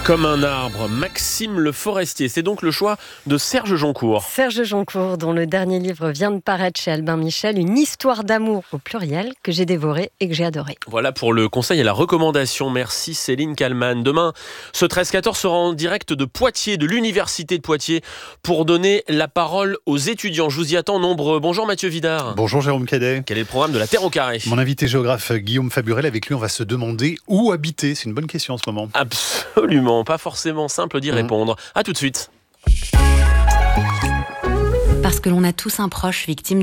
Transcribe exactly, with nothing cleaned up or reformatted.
Comme un arbre, Maxime le Forestier. C'est donc le choix de Serge Joncourt. Serge Joncourt, dont le dernier livre vient de paraître chez Albin Michel, une histoire d'amour au pluriel que j'ai dévorée et que j'ai adorée. Voilà pour le conseil et la recommandation. Merci Céline Kallmann. Demain, ce treize quatorze sera en direct de Poitiers, de l'Université de Poitiers, pour donner la parole aux étudiants. Je vous y attends nombreux. Bonjour Mathieu Vidard. Bonjour Jérôme Cadet. Quel est le programme de la Terre au carré ? Mon invité géographe Guillaume Faburel, avec lui on va se demander où habiter. C'est une bonne question en ce moment. Absolument, pas forcément simple d'y répondre. À tout de suite. Parce que l'on a tous un proche victime